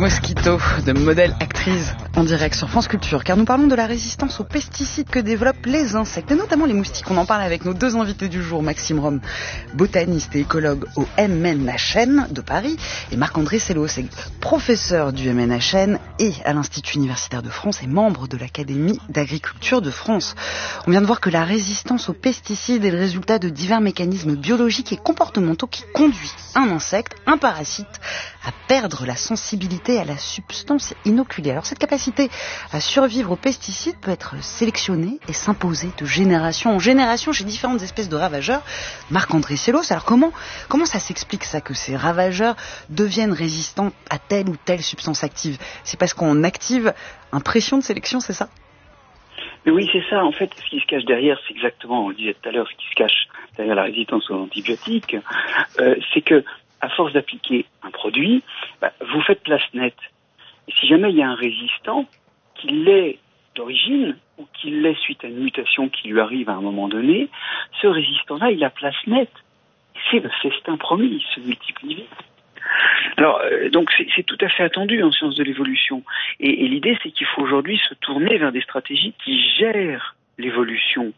Mosquito de Modèle Actrice en direct sur France Culture, car nous parlons de la résistance aux pesticides que développent les insectes, et notamment les moustiques. On en parle avec nos deux invités du jour, Maxime Rome, botaniste et écologue au MNHN de Paris, et Marc-André Sellos, professeur du MNHN et à l'Institut universitaire de France et membre de l'Académie d'agriculture de France. On vient de voir que la résistance aux pesticides est le résultat de divers mécanismes biologiques et comportementaux qui conduisent un insecte, un parasite, à perdre la sensibilité à la substance inoculée. Alors cette capacité à survivre aux pesticides peut être sélectionnée et s'imposer de génération en génération chez différentes espèces de ravageurs. Marc-André Sellos, alors comment ça s'explique ça, que ces ravageurs deviennent résistants à telle ou telle substance active? C'est parce qu'on active un pression de sélection, c'est ça? Mais oui, c'est ça. En fait, ce qui se cache derrière, c'est exactement, on le disait tout à l'heure, ce qui se cache derrière la résistance aux antibiotiques, c'est que à force d'appliquer un produit, vous faites place nette. Et si jamais il y a un résistant, qu'il l'est d'origine ou qu'il l'est suite à une mutation qui lui arrive à un moment donné, ce résistant-là, il a place nette. C'est le festin promis, il se multiplie vite. Alors, donc c'est tout à fait attendu en sciences de l'évolution. Et l'idée, c'est qu'il faut aujourd'hui se tourner vers des stratégies qui gèrent l'évolution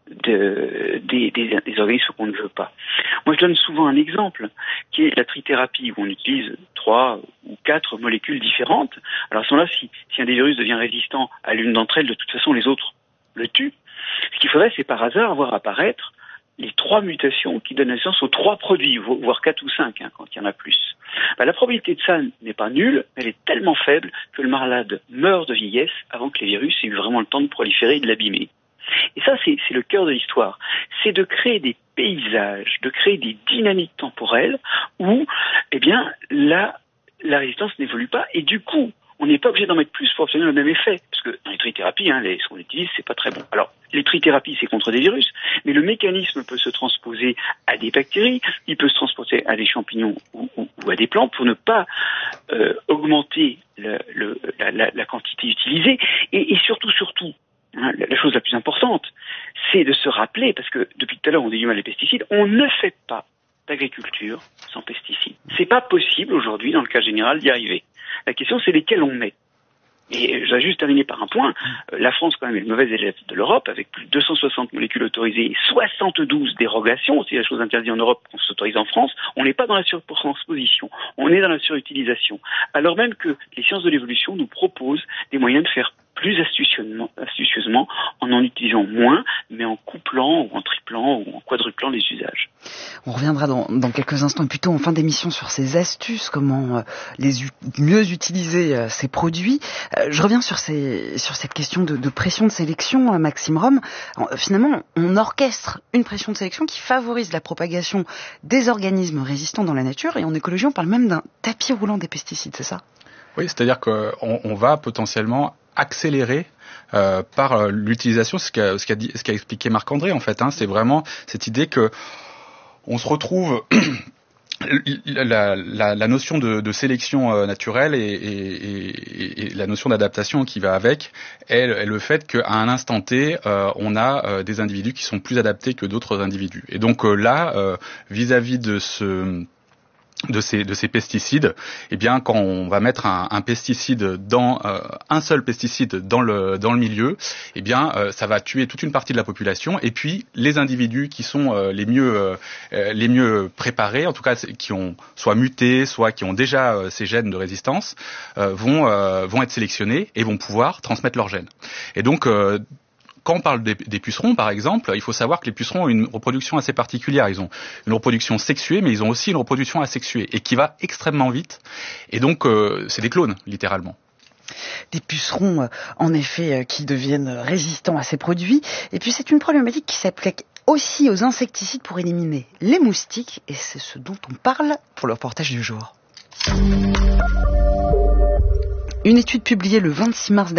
des organismes qu'on ne veut pas. Moi, je donne souvent un exemple, qui est la trithérapie, où on utilise 3 ou 4 molécules différentes. Alors à ce moment-là, si un des virus devient résistant à l'une d'entre elles, de toute façon, les autres le tuent. Ce qu'il faudrait, c'est par hasard voir apparaître les 3 mutations qui donnent naissance aux 3 produits, voire 4 ou 5, quand il y en a plus. La probabilité de ça n'est pas nulle, elle est tellement faible que le malade meurt de vieillesse avant que les virus aient eu vraiment le temps de proliférer et de l'abîmer. Et ça, c'est le cœur de l'histoire. C'est de créer des paysages, de créer des dynamiques temporelles où, la résistance n'évolue pas, et du coup, on n'est pas obligé d'en mettre plus pour obtenir le même effet. Parce que dans les trithérapies, ce qu'on utilise, c'est pas très bon. Alors, les trithérapies, c'est contre des virus, mais le mécanisme peut se transposer à des bactéries, il peut se transposer à des champignons ou à des plantes pour ne pas augmenter la quantité utilisée. Et surtout, la chose la plus importante, c'est de se rappeler, parce que depuis tout à l'heure on dit du mal les pesticides, on ne fait pas d'agriculture sans pesticides. C'est pas possible aujourd'hui, dans le cas général, d'y arriver. La question, c'est lesquels on met. Et je vais juste terminer par un point. La France, quand même, est le mauvais élève de l'Europe, avec plus de 260 molécules autorisées et 72 dérogations. Si la chose interdite en Europe, qu'on s'autorise en France, on n'est pas dans la surtransposition. On est dans la surutilisation. Alors même que les sciences de l'évolution nous proposent des moyens de faire plus astucieusement, en utilisant moins, mais en couplant, ou en triplant, ou en quadruplant les usages. On reviendra dans quelques instants, plutôt en fin d'émission, sur ces astuces, comment mieux utiliser ces produits. Je reviens sur cette question de pression de sélection, Maxime Rome. Finalement, on orchestre une pression de sélection qui favorise la propagation des organismes résistants dans la nature, et en écologie, on parle même d'un tapis roulant des pesticides, c'est ça? Oui, c'est-à-dire qu'on va potentiellement accéléré par l'utilisation, ce qu'a expliqué Marc-André en fait. C'est vraiment cette idée que on se retrouve la notion de sélection naturelle et la notion d'adaptation qui va avec est le fait qu'à un instant T, on a des individus qui sont plus adaptés que d'autres individus. Et donc vis-à-vis de ces pesticides, quand on va mettre un pesticide un seul pesticide dans le milieu, ça va tuer toute une partie de la population, et puis les individus qui sont les mieux préparés, en tout cas qui ont soit muté, soit qui ont déjà ces gènes de résistance, vont être sélectionnés et vont pouvoir transmettre leurs gènes. Et donc quand on parle des pucerons, par exemple, il faut savoir que les pucerons ont une reproduction assez particulière. Ils ont une reproduction sexuée, mais ils ont aussi une reproduction asexuée, et qui va extrêmement vite. Et donc, c'est des clones, littéralement. Des pucerons, en effet, qui deviennent résistants à ces produits. Et puis, c'est une problématique qui s'applique aussi aux insecticides pour éliminer les moustiques. Et c'est ce dont on parle pour le reportage du jour. Une étude publiée le 26 mars